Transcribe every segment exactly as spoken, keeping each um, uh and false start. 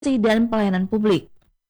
dan pelayanan publik.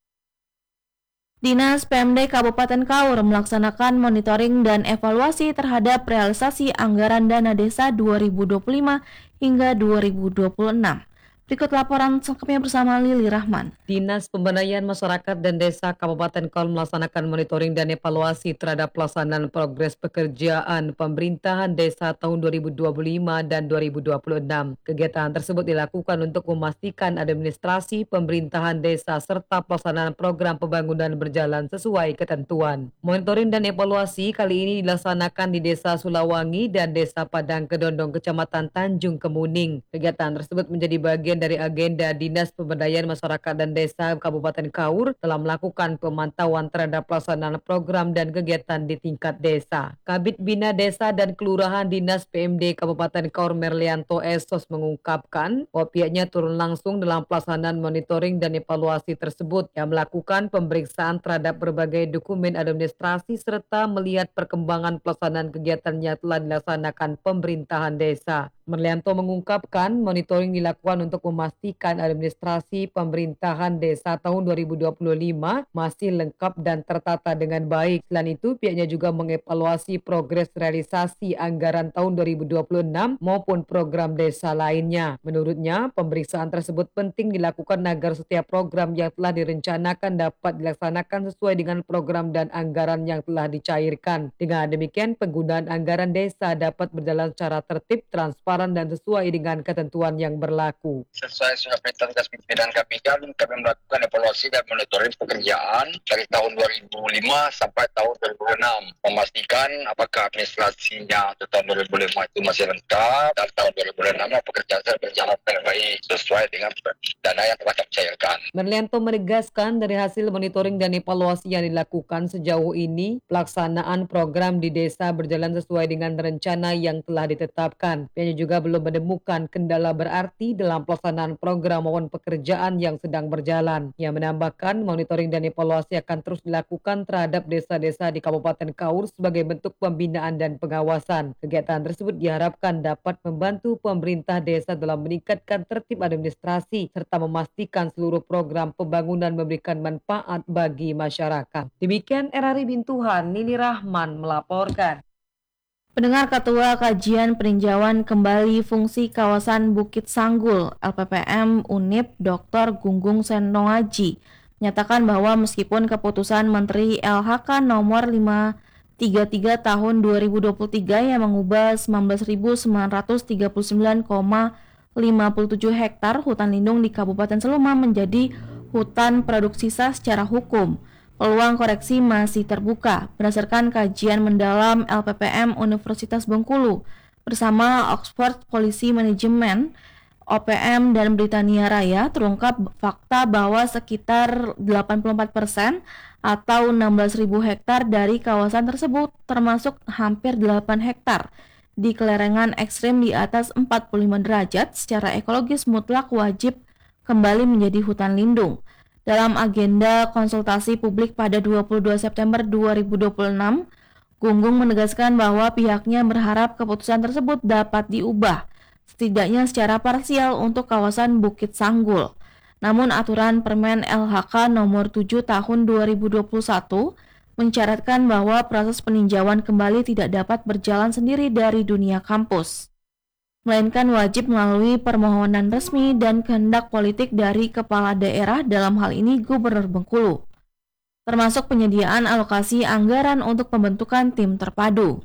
Dinas P M D Kabupaten Kaur melaksanakan monitoring dan evaluasi terhadap realisasi anggaran dana desa dua ribu dua puluh lima hingga dua ribu dua puluh enam. Berikut laporan selengkapnya bersama Lili Rahman. Dinas Pemberdayaan Masyarakat dan Desa Kabupaten Kaur melaksanakan monitoring dan evaluasi terhadap pelaksanaan progres pekerjaan pemerintahan desa tahun dua ribu dua puluh lima dan dua ribu dua puluh enam. Kegiatan tersebut dilakukan untuk memastikan administrasi pemerintahan desa serta pelaksanaan program pembangunan berjalan sesuai ketentuan. Monitoring dan evaluasi kali ini dilaksanakan di Desa Sulawangi dan Desa Padang Kedondong, Kecamatan Tanjung Kemuning. Kegiatan tersebut menjadi bagian dari agenda Dinas Pemberdayaan Masyarakat dan Desa Kabupaten Kaur telah melakukan pemantauan terhadap pelaksanaan program dan kegiatan di tingkat desa. Kabid Bina Desa dan Kelurahan Dinas P M D Kabupaten Kaur Merlianto Esos mengungkapkan bahwa pihaknya turun langsung dalam pelaksanaan monitoring dan evaluasi tersebut yang melakukan pemeriksaan terhadap berbagai dokumen administrasi serta melihat perkembangan pelaksanaan kegiatan yang telah dilaksanakan pemerintahan desa. Merlianto mengungkapkan monitoring dilakukan untuk memastikan administrasi pemerintahan desa tahun dua ribu dua puluh lima masih lengkap dan tertata dengan baik. Selain itu, pihaknya juga mengevaluasi progres realisasi anggaran tahun dua ribu dua puluh enam maupun program desa lainnya. Menurutnya, pemeriksaan tersebut penting dilakukan agar setiap program yang telah direncanakan dapat dilaksanakan sesuai dengan program dan anggaran yang telah dicairkan. Dengan demikian, penggunaan anggaran desa dapat berjalan secara tertib, transparan, dan sesuai dengan ketentuan yang berlaku. Sesuai surat perintah tugas pimpinan kami, kami melakukan evaluasi dan monitoring pekerjaan dari tahun dua ribu lima sampai tahun dua ribu enam, memastikan apakah administrasinya untuk tahun dua ribu lima itu masih lengkap dan tahun dua ribu enam pekerjaan sudah berjalan dengan baik sesuai dengan dana yang telah kami cairkan. Merlianto menegaskan dari hasil monitoring dan evaluasi yang dilakukan sejauh ini, pelaksanaan program di desa berjalan sesuai dengan rencana yang telah ditetapkan. Pihaknya juga belum menemukan kendala berarti dalam pelaksanaan program maupun pekerjaan yang sedang berjalan. Ia menambahkan monitoring dan evaluasi akan terus dilakukan terhadap desa-desa di Kabupaten Kaur sebagai bentuk pembinaan dan pengawasan. Kegiatan tersebut diharapkan dapat membantu pemerintah desa dalam meningkatkan tertib administrasi serta memastikan seluruh program pembangunan memberikan manfaat bagi masyarakat. Demikian R R I Bintuhan, Lili Rahman melaporkan. Pendengar, Ketua Kajian Peninjauan Kembali Fungsi Kawasan Bukit Sanggul L P P M U N I P Doktor Gunggung Senoaji menyatakan bahwa meskipun keputusan Menteri L H K nomor lima ratus tiga puluh tiga tahun dua ribu dua puluh tiga yang mengubah sembilan belas ribu sembilan ratus tiga puluh sembilan koma lima tujuh hektar hutan lindung di Kabupaten Seluma menjadi hutan produksi sisa secara hukum, peluang koreksi masih terbuka. Berdasarkan kajian mendalam L P P M Universitas Bengkulu bersama Oxford Policy Management, O P M, dan Britania Raya, terungkap fakta bahwa sekitar delapan puluh empat persen atau enam belas ribu hektar dari kawasan tersebut, termasuk hampir delapan hektar di kelerengan ekstrim di atas empat puluh lima derajat, secara ekologis mutlak wajib kembali menjadi hutan lindung. Dalam agenda konsultasi publik pada dua puluh dua September dua ribu dua puluh enam, Gunggung menegaskan bahwa pihaknya berharap keputusan tersebut dapat diubah, setidaknya secara parsial untuk kawasan Bukit Sanggul. Namun aturan Permen L H K nomor tujuh tahun dua ribu dua puluh satu mencaratkan bahwa proses peninjauan kembali tidak dapat berjalan sendiri dari dunia kampus, melainkan wajib melalui permohonan resmi dan kehendak politik dari kepala daerah, dalam hal ini Gubernur Bengkulu, termasuk penyediaan alokasi anggaran untuk pembentukan tim terpadu.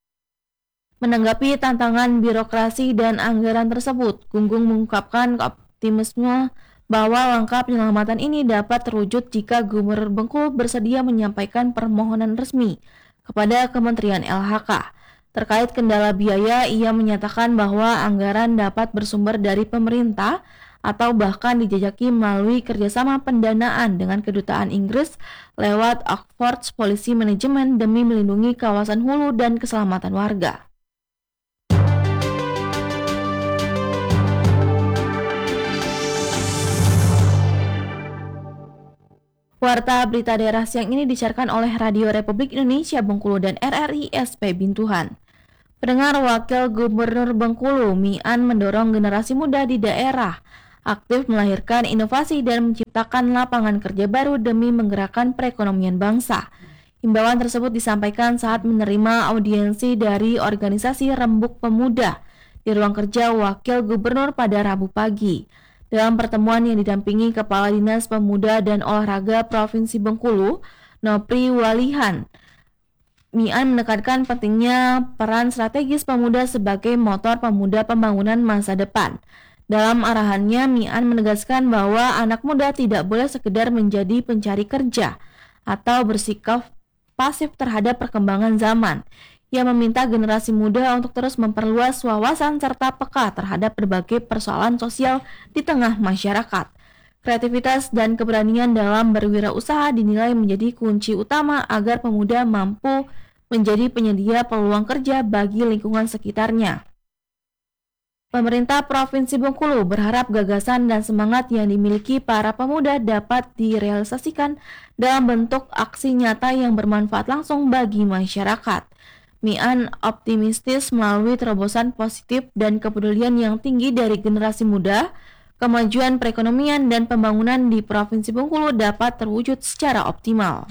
Menanggapi tantangan birokrasi dan anggaran tersebut, Gunggung mengungkapkan optimisme bahwa langkah penyelamatan ini dapat terwujud jika Gubernur Bengkulu bersedia menyampaikan permohonan resmi kepada Kementerian L H K. Terkait kendala biaya, ia menyatakan bahwa anggaran dapat bersumber dari pemerintah atau bahkan dijajaki melalui kerjasama pendanaan dengan Kedutaan Inggris lewat Oxford Policy Management demi melindungi kawasan hulu dan keselamatan warga. Warta berita daerah siang ini disiarkan oleh Radio Republik Indonesia Bengkulu dan R R I S P Bintuhan. Pendengar, Wakil Gubernur Bengkulu, Mian, mendorong generasi muda di daerah aktif melahirkan inovasi dan menciptakan lapangan kerja baru demi menggerakkan perekonomian bangsa. Himbauan tersebut disampaikan saat menerima audiensi dari organisasi Rembuk Pemuda di ruang kerja Wakil Gubernur pada Rabu pagi. Dalam pertemuan yang didampingi Kepala Dinas Pemuda dan Olahraga Provinsi Bengkulu, Nopri Walihan, Mian menekankan pentingnya peran strategis pemuda sebagai motor pemuda pembangunan masa depan. Dalam arahannya, Mian menegaskan bahwa anak muda tidak boleh sekedar menjadi pencari kerja atau bersikap pasif terhadap perkembangan zaman. Ia meminta generasi muda untuk terus memperluas wawasan serta peka terhadap berbagai persoalan sosial di tengah masyarakat. Kreativitas dan keberanian dalam berwirausaha dinilai menjadi kunci utama agar pemuda mampu menjadi penyedia peluang kerja bagi lingkungan sekitarnya. Pemerintah Provinsi Bengkulu berharap gagasan dan semangat yang dimiliki para pemuda dapat direalisasikan dalam bentuk aksi nyata yang bermanfaat langsung bagi masyarakat. Mian optimistis melalui terobosan positif dan kepedulian yang tinggi dari generasi muda, kemajuan perekonomian dan pembangunan di Provinsi Bengkulu dapat terwujud secara optimal.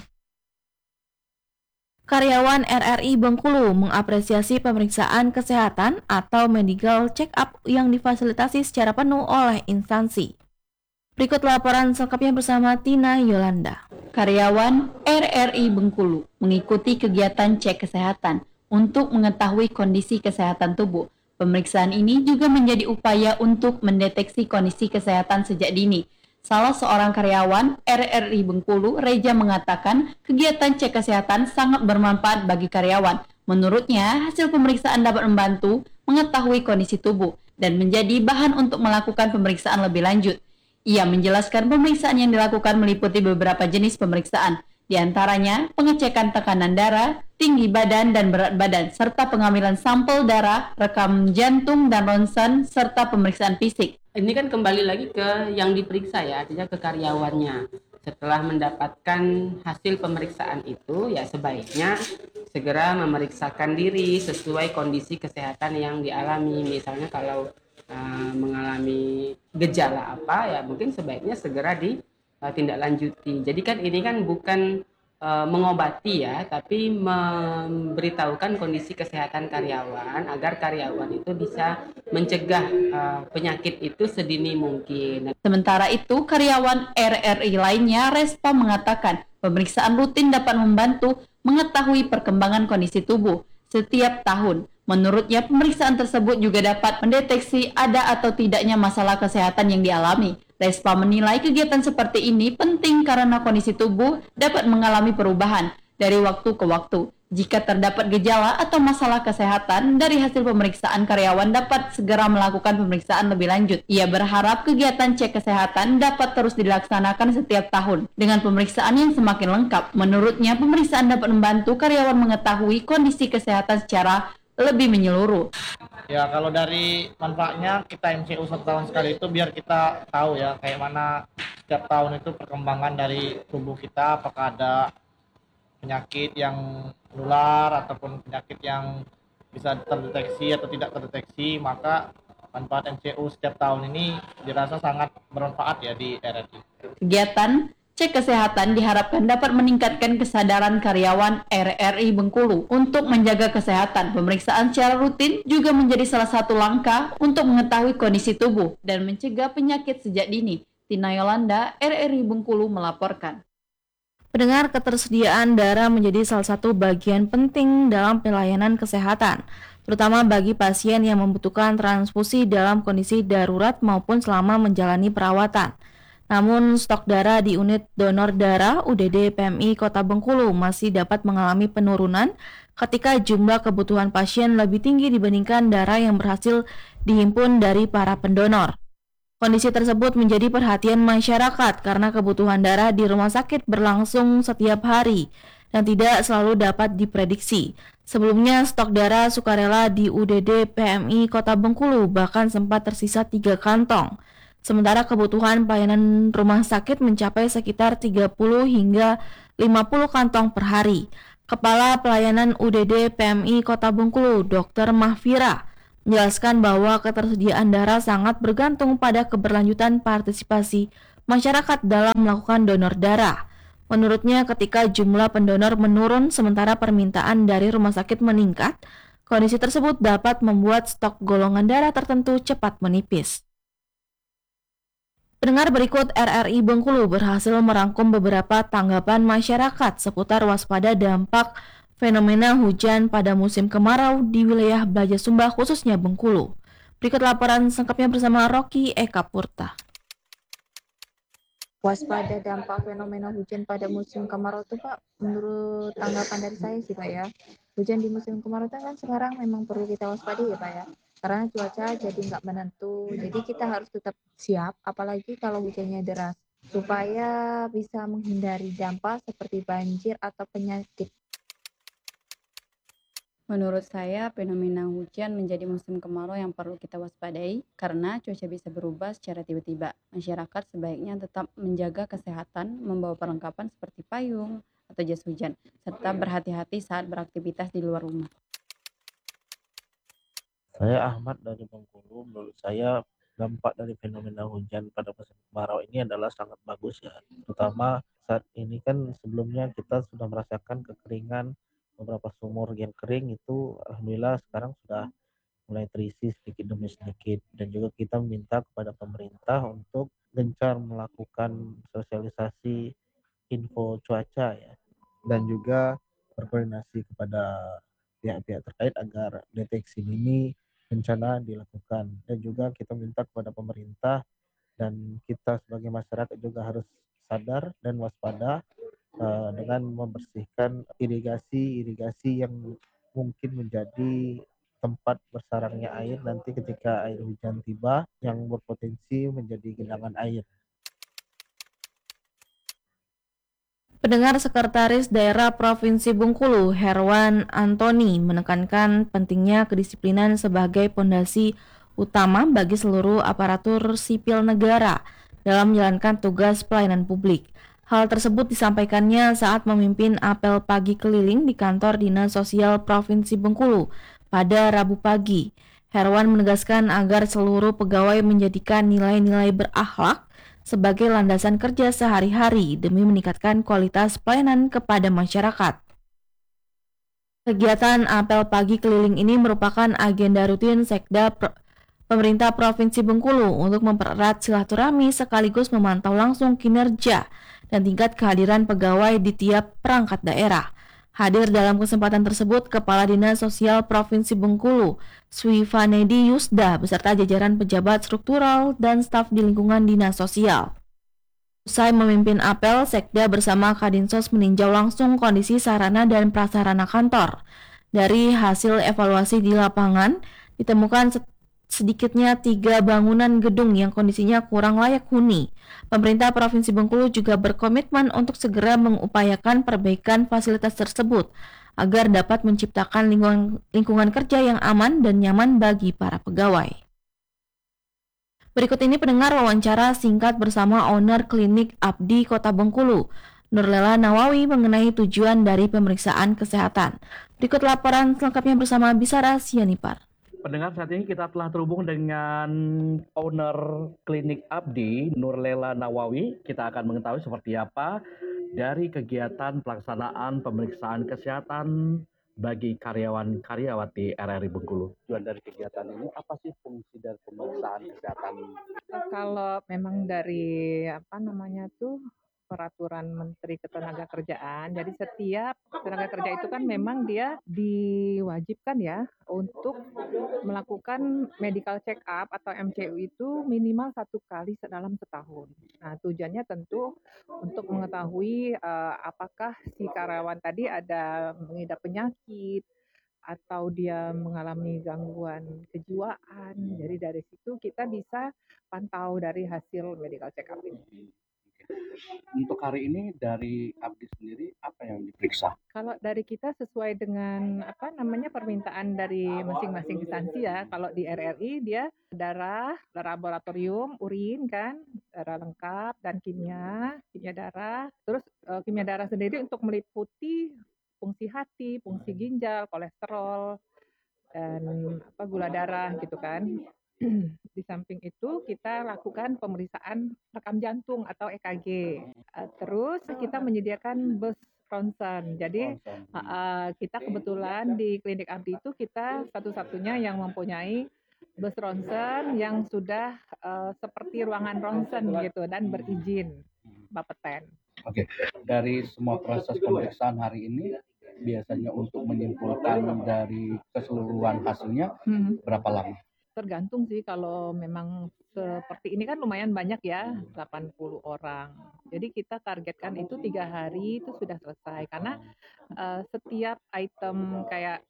Karyawan R R I Bengkulu mengapresiasi pemeriksaan kesehatan atau medical check-up yang difasilitasi secara penuh oleh instansi. Berikut laporan selengkapnya bersama Tina Yolanda. Karyawan R R I Bengkulu mengikuti kegiatan cek kesehatan untuk mengetahui kondisi kesehatan tubuh. Pemeriksaan ini juga menjadi upaya untuk mendeteksi kondisi kesehatan sejak dini. Salah seorang karyawan R R I Bengkulu, Reja, mengatakan kegiatan cek kesehatan sangat bermanfaat bagi karyawan. Menurutnya, hasil pemeriksaan dapat membantu mengetahui kondisi tubuh dan menjadi bahan untuk melakukan pemeriksaan lebih lanjut. Ia menjelaskan pemeriksaan yang dilakukan meliputi beberapa jenis pemeriksaan, di antaranya pengecekan tekanan darah, tinggi badan dan berat badan, serta pengambilan sampel darah, rekam jantung dan ronsen, serta pemeriksaan fisik. Ini kan kembali lagi ke yang diperiksa ya, artinya ke karyawannya. Setelah mendapatkan hasil pemeriksaan itu, ya sebaiknya segera memeriksakan diri sesuai kondisi kesehatan yang dialami. Misalnya kalau uh, mengalami gejala apa, ya mungkin sebaiknya segera ditindaklanjuti. Jadi kan ini kan bukan uh, mengobati ya, tapi memberitahukan kondisi kesehatan karyawan agar karyawan itu bisa mencegah uh, penyakit itu sedini mungkin. Sementara itu, karyawan R R I lainnya, Respa, mengatakan pemeriksaan rutin dapat membantu mengetahui perkembangan kondisi tubuh setiap tahun. Menurutnya, pemeriksaan tersebut juga dapat mendeteksi ada atau tidaknya masalah kesehatan yang dialami. Respa menilai kegiatan seperti ini penting karena kondisi tubuh dapat mengalami perubahan dari waktu ke waktu. Jika terdapat gejala atau masalah kesehatan dari hasil pemeriksaan, karyawan dapat segera melakukan pemeriksaan lebih lanjut. Ia berharap kegiatan cek kesehatan dapat terus dilaksanakan setiap tahun dengan pemeriksaan yang semakin lengkap. Menurutnya, pemeriksaan dapat membantu karyawan mengetahui kondisi kesehatan secara lebih menyeluruh. Ya, kalau dari manfaatnya kita M C U satu tahun sekali itu biar kita tahu ya kayak mana setiap tahun itu perkembangan dari tubuh kita, apakah ada penyakit yang menular ataupun penyakit yang bisa terdeteksi atau tidak terdeteksi. Maka manfaat M C U setiap tahun ini dirasa sangat bermanfaat ya di R R I. Kegiatan cek kesehatan diharapkan dapat meningkatkan kesadaran karyawan R R I Bengkulu untuk menjaga kesehatan. Pemeriksaan secara rutin juga menjadi salah satu langkah untuk mengetahui kondisi tubuh dan mencegah penyakit sejak dini. Tina Yolanda, R R I Bengkulu melaporkan. Pendengar, ketersediaan darah menjadi salah satu bagian penting dalam pelayanan kesehatan, terutama bagi pasien yang membutuhkan transfusi dalam kondisi darurat maupun selama menjalani perawatan. Namun, stok darah di unit donor darah U D D P M I Kota Bengkulu masih dapat mengalami penurunan ketika jumlah kebutuhan pasien lebih tinggi dibandingkan darah yang berhasil dihimpun dari para pendonor. Kondisi tersebut menjadi perhatian masyarakat karena kebutuhan darah di rumah sakit berlangsung setiap hari dan tidak selalu dapat diprediksi. Sebelumnya, stok darah sukarela di U D D P M I Kota Bengkulu bahkan sempat tersisa tiga kantong. Sementara kebutuhan pelayanan rumah sakit mencapai sekitar tiga puluh hingga lima puluh kantong per hari. Kepala Pelayanan U D D P M I Kota Bengkulu, Dokter Mahfira, menjelaskan bahwa ketersediaan darah sangat bergantung pada keberlanjutan partisipasi masyarakat dalam melakukan donor darah. Menurutnya, ketika jumlah pendonor menurun sementara permintaan dari rumah sakit meningkat, kondisi tersebut dapat membuat stok golongan darah tertentu cepat menipis. Pendengar, berikut R R I Bengkulu berhasil merangkum beberapa tanggapan masyarakat seputar waspada dampak fenomena hujan pada musim kemarau di wilayah Baja Sumba khususnya Bengkulu. Berikut laporan selengkapnya bersama Rocky Eka Purta. Waspada dampak fenomena hujan pada musim kemarau itu Pak, menurut tanggapan dari saya sih Pak ya, hujan di musim kemarau itu kan sekarang memang perlu kita waspadai ya Pak ya, karena cuaca jadi nggak menentu, jadi kita harus tetap siap, apalagi kalau hujannya deras, supaya bisa menghindari dampak seperti banjir atau penyakit. Menurut saya, fenomena hujan menjadi musim kemarau yang perlu kita waspadai karena cuaca bisa berubah secara tiba-tiba. Masyarakat sebaiknya tetap menjaga kesehatan, membawa perlengkapan seperti payung atau jas hujan, serta berhati-hati saat beraktivitas di luar rumah. Saya Ahmad dari Bengkulu. Menurut saya dampak dari fenomena hujan pada musim kemarau ini adalah sangat bagus ya. Terutama saat ini kan sebelumnya kita sudah merasakan kekeringan, beberapa sumur yang kering itu alhamdulillah sekarang sudah mulai terisi sedikit demi sedikit, dan juga kita meminta kepada pemerintah untuk gencar melakukan sosialisasi info cuaca ya, dan juga berkoordinasi kepada pihak-pihak terkait agar deteksi dini bencana dilakukan, dan juga kita minta kepada pemerintah dan kita sebagai masyarakat juga harus sadar dan waspada uh, dengan membersihkan irigasi-irigasi yang mungkin menjadi tempat bersarangnya air nanti ketika air hujan tiba yang berpotensi menjadi genangan air. Pendengar, Sekretaris Daerah Provinsi Bengkulu, Herwan Antoni, menekankan pentingnya kedisiplinan sebagai pondasi utama bagi seluruh aparatur sipil negara dalam menjalankan tugas pelayanan publik. Hal tersebut disampaikannya saat memimpin apel pagi keliling di kantor Dinas Sosial Provinsi Bengkulu pada Rabu pagi. Herwan menegaskan agar seluruh pegawai menjadikan nilai-nilai berakhlak sebagai landasan kerja sehari-hari demi meningkatkan kualitas pelayanan kepada masyarakat. Kegiatan apel pagi keliling ini merupakan agenda rutin Sekda Pro- Pemerintah Provinsi Bengkulu untuk mempererat silaturahmi sekaligus memantau langsung kinerja dan tingkat kehadiran pegawai di tiap perangkat daerah. Hadir dalam kesempatan tersebut Kepala Dinas Sosial Provinsi Bengkulu, Swivanedi Yusda, beserta jajaran pejabat struktural dan staf di lingkungan Dinas Sosial. Usai memimpin apel, Sekda bersama Kadinsos meninjau langsung kondisi sarana dan prasarana kantor. Dari hasil evaluasi di lapangan, ditemukan sedikitnya tiga bangunan gedung yang kondisinya kurang layak huni. Pemerintah Provinsi Bengkulu juga berkomitmen untuk segera mengupayakan perbaikan fasilitas tersebut agar dapat menciptakan lingkungan, lingkungan kerja yang aman dan nyaman bagi para pegawai. Berikut ini pendengar wawancara singkat bersama owner klinik Abdi Kota Bengkulu, Nurlela Nawawi, mengenai tujuan dari pemeriksaan kesehatan. Berikut laporan selengkapnya bersama Bisara Sianipar. Pendengar, saat ini kita telah terhubung dengan owner klinik Abdi, Nurlela Nawawi. Kita akan mengetahui seperti apa dari kegiatan pelaksanaan pemeriksaan kesehatan bagi karyawan-karyawati R R I Bengkulu. Tujuan dari kegiatan ini apa sih, fungsi dari pemeriksaan kesehatan? Kalau memang dari apa namanya tuh peraturan Menteri Ketenagakerjaan, jadi setiap tenaga kerja itu kan memang dia diwajibkan ya untuk melakukan medical check up atau M C U itu minimal satu kali dalam setahun. Nah, tujuannya tentu untuk mengetahui uh, apakah si karyawan tadi ada mengidap penyakit atau dia mengalami gangguan kejiwaan. Jadi dari situ kita bisa pantau dari hasil medical check up ini. Untuk hari ini dari Abdi sendiri apa yang diperiksa? Kalau dari kita sesuai dengan apa namanya permintaan dari masing-masing instansi ya. Kalau di R R I dia darah, laboratorium, urin kan, darah lengkap dan kimia, kimia darah. Terus uh, kimia darah sendiri untuk meliputi fungsi hati, fungsi ginjal, kolesterol, dan apa gula darah gitu kan. Di samping itu kita lakukan pemeriksaan rekam jantung atau E K G. Uh, terus kita menyediakan bus ronsen. Jadi uh, uh, kita kebetulan di klinik Abdi itu kita satu-satunya yang mempunyai bus ronsen yang sudah uh, seperti ruangan ronsen gitu dan berizin Bapeten. Oke, dari semua proses pemeriksaan hari ini biasanya untuk menyimpulkan dari keseluruhan hasilnya Hmm. berapa lama? Tergantung sih, kalau memang seperti ini kan lumayan banyak ya, delapan puluh orang. Jadi kita targetkan itu tiga hari itu sudah selesai karena uh, setiap item kayak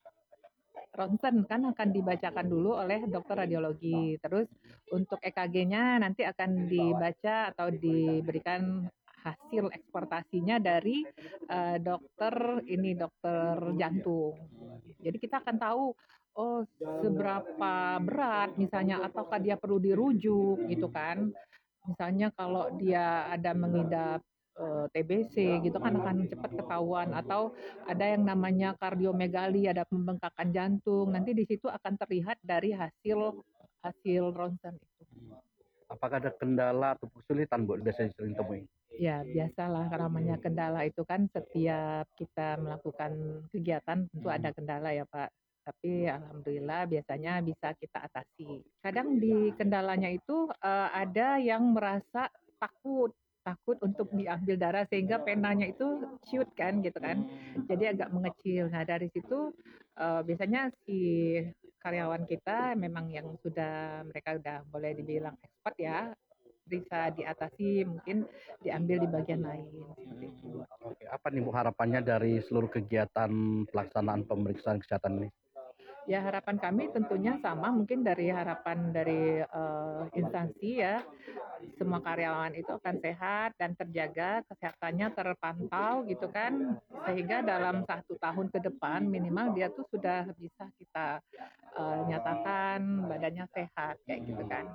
ronsen kan akan dibacakan dulu oleh dokter radiologi. Terus untuk E K G-nya nanti akan dibaca atau diberikan hasil eksportasinya dari uh, dokter ini dokter jantung. Jadi kita akan tahu oh seberapa berat misalnya ataukah dia perlu dirujuk gitu kan. Misalnya kalau dia ada mengidap eh, T B C gitu kan akan cepat ketahuan, atau ada yang namanya kardiomegali, ada pembengkakan jantung. Nanti di situ akan terlihat dari hasil hasil ronsen itu. Apakah ada kendala atau kesulitan Bu biasanya sering temui? Ya biasalah, namanya kendala itu kan setiap kita melakukan kegiatan tentu ada kendala ya Pak. Tapi alhamdulillah biasanya bisa kita atasi. Kadang di kendalanya itu eh, ada yang merasa takut, takut untuk diambil darah sehingga penanya itu shoot kan gitu kan. Jadi agak mengecil. Nah dari situ eh, biasanya si karyawan kita memang yang sudah mereka udah boleh dibilang expert ya, bisa diatasi, mungkin diambil di bagian lain seperti itu. Oke, apa nih Bu harapannya dari seluruh kegiatan pelaksanaan pemeriksaan kesehatan ini? Ya harapan kami tentunya sama mungkin dari harapan dari uh, instansi ya, semua karyawan itu akan sehat dan terjaga, kesehatannya terpantau gitu kan, sehingga dalam satu tahun ke depan minimal dia tuh sudah bisa kita uh, nyatakan badannya sehat kayak gitu kan.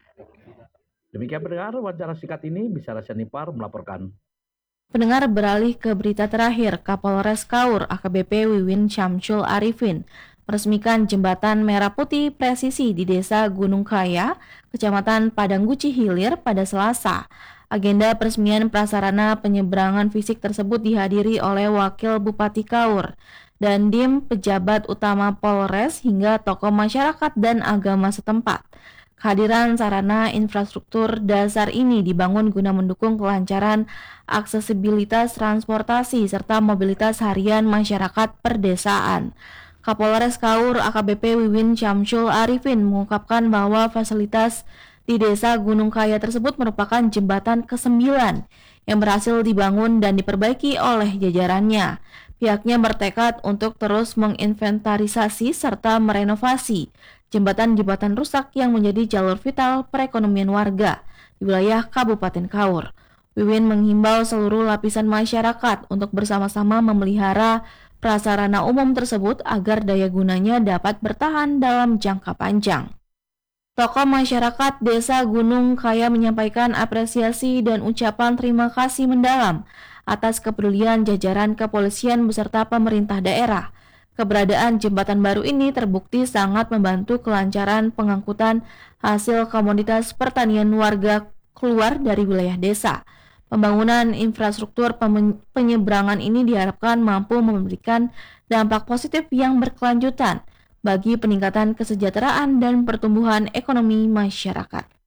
Demikian pendengar, wawancara singkat ini bisa Rasya Nipar melaporkan. Pendengar, beralih ke berita terakhir, Kapolres Kaur A K B P Wiwin Syamsul Arifin meresmikan jembatan merah putih presisi di Desa Gunung Kaya, Kecamatan Padangguci Hilir pada Selasa. Agenda peresmian prasarana penyeberangan fisik tersebut dihadiri oleh Wakil Bupati Kaur, Dandim, pejabat utama Polres hingga tokoh masyarakat dan agama setempat. Kehadiran sarana infrastruktur dasar ini dibangun guna mendukung kelancaran aksesibilitas transportasi serta mobilitas harian masyarakat perdesaan. Kapolres Kaur A K B P Wiwin Syamsul Arifin mengungkapkan bahwa fasilitas di Desa Gunung Kaya tersebut merupakan jembatan kesembilan yang berhasil dibangun dan diperbaiki oleh jajarannya. Pihaknya bertekad untuk terus menginventarisasi serta merenovasi jembatan-jembatan rusak yang menjadi jalur vital perekonomian warga di wilayah Kabupaten Kaur. Wiwin menghimbau seluruh lapisan masyarakat untuk bersama-sama memelihara prasarana umum tersebut agar daya gunanya dapat bertahan dalam jangka panjang. Tokoh masyarakat Desa Gunung Kaya menyampaikan apresiasi dan ucapan terima kasih mendalam atas kepedulian jajaran kepolisian beserta pemerintah daerah. Keberadaan jembatan baru ini terbukti sangat membantu kelancaran pengangkutan hasil komoditas pertanian warga keluar dari wilayah desa. Pembangunan infrastruktur penyeberangan ini diharapkan mampu memberikan dampak positif yang berkelanjutan bagi peningkatan kesejahteraan dan pertumbuhan ekonomi masyarakat.